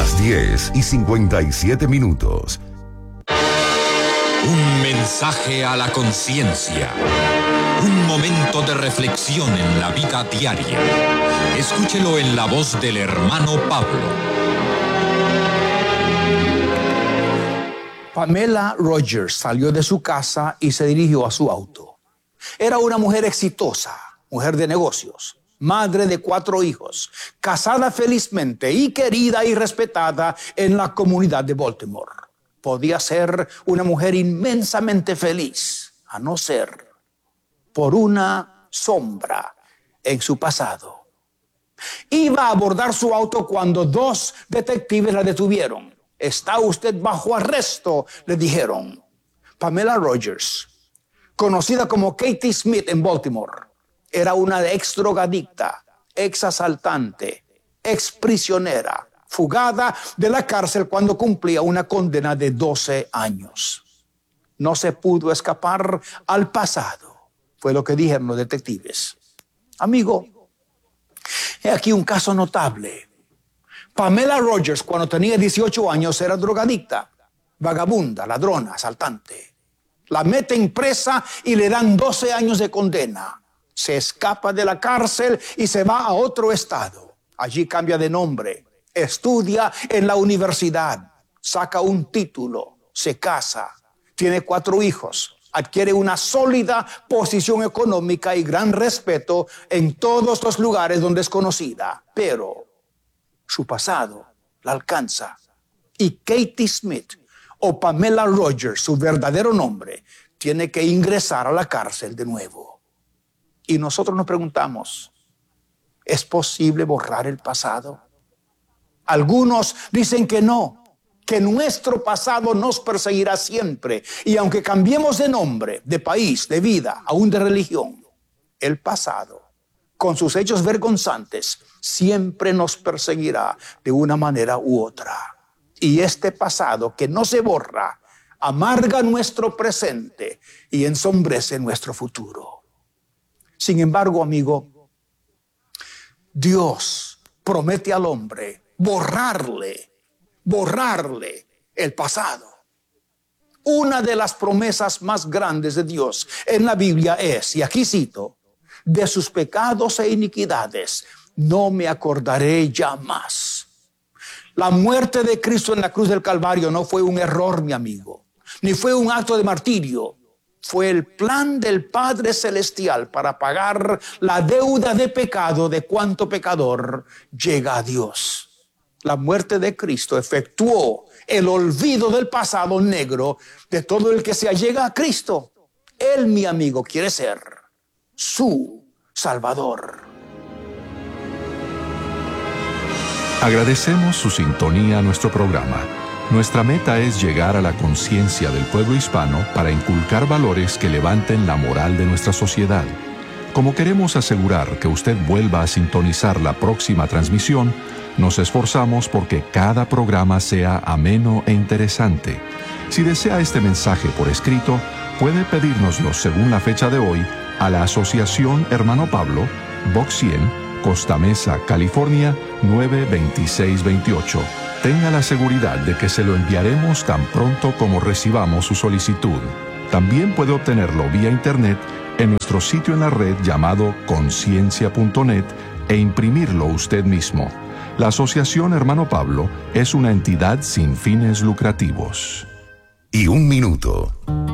Las 10:57. Un mensaje a la conciencia. Un momento de reflexión en la vida diaria. Escúchelo en la voz del hermano Pablo. Pamela Rogers salió de su casa y se dirigió a su auto. Era una mujer exitosa, mujer de negocios, madre de 4 hijos, casada felizmente y querida y respetada en la comunidad de Baltimore. Podía ser una mujer inmensamente feliz, a no ser por una sombra en su pasado. Iba a abordar su auto cuando 2 detectives la detuvieron. «Está usted bajo arresto», le dijeron. Pamela Rogers, conocida como Katie Smith en Baltimore, era una ex drogadicta, ex asaltante, ex prisionera, fugada de la cárcel cuando cumplía una condena de 12 años. No se pudo escapar al pasado, fue lo que dijeron los detectives. Amigo, he aquí un caso notable. Pamela Rogers, cuando tenía 18 años, era drogadicta, vagabunda, ladrona, asaltante. La meten presa y le dan 12 años de condena. Se escapa de la cárcel y se va a otro estado. Allí cambia de nombre, estudia en la universidad, saca un título, se casa, tiene 4 hijos. Adquiere una sólida posición económica y gran respeto en todos los lugares donde es conocida. Pero su pasado la alcanza. Y Katie Smith, o Pamela Rogers, su verdadero nombre, tiene que ingresar a la cárcel de nuevo. Y nosotros nos preguntamos, ¿es posible borrar el pasado? Algunos dicen que no, que nuestro pasado nos perseguirá siempre. Y aunque cambiemos de nombre, de país, de vida, aún de religión, el pasado, con sus hechos vergonzantes, siempre nos perseguirá de una manera u otra. Y este pasado que no se borra, amarga nuestro presente y ensombrece nuestro futuro. Sin embargo, amigo, Dios promete al hombre borrarle el pasado. Una de las promesas más grandes de Dios en la Biblia es, y aquí cito, de sus pecados e iniquidades no me acordaré ya más. La muerte de Cristo en la cruz del Calvario no fue un error, mi amigo, ni fue un acto de martirio. Fue el plan del Padre Celestial para pagar la deuda de pecado de cuanto pecador llega a Dios. La muerte de Cristo efectuó el olvido del pasado negro de todo el que se allega a Cristo. Él, mi amigo, quiere ser su Salvador. Agradecemos su sintonía a nuestro programa. Nuestra meta es llegar a la conciencia del pueblo hispano para inculcar valores que levanten la moral de nuestra sociedad. Como queremos asegurar que usted vuelva a sintonizar la próxima transmisión, nos esforzamos porque cada programa sea ameno e interesante. Si desea este mensaje por escrito, puede pedírnoslo según la fecha de hoy a la Asociación Hermano Pablo, Box 100, Costa Mesa, California, 92628. Tenga la seguridad de que se lo enviaremos tan pronto como recibamos su solicitud. También puede obtenerlo vía internet en nuestro sitio en la red llamado conciencia.net e imprimirlo usted mismo. La Asociación Hermano Pablo es una entidad sin fines lucrativos. Y 1 minuto.